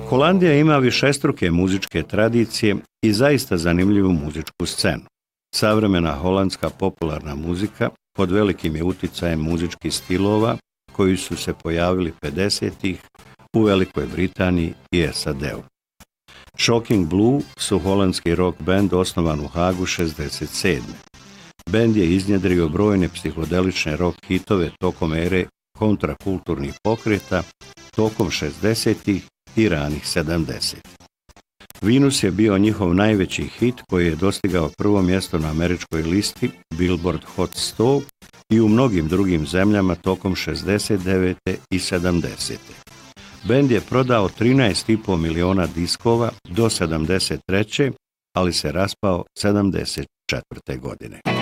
Holandija ima višestruke muzičke tradicije i zaista zanimljivu muzičku scenu. Savremena holandska popularna muzika pod velikim je uticajem muzičkih stilova koji su se pojavili 50-ih u Velikoj Britaniji i SAD-u. Shocking Blue su holandski rock band osnovan u Hagu 67. Bend je iznjedrio brojne psihodelične rock hitove tokom ere kontrakulturnih pokreta tokom 60-ih i ranih 70-ih. Venus je bio njihov najveći hit koji je dostigao prvo mjesto na američkoj listi Billboard Hot 100 i u mnogim drugim zemljama tokom 69. i 70. Bend je prodao 13,5 miliona diskova do 73. ali se raspao 74. godine.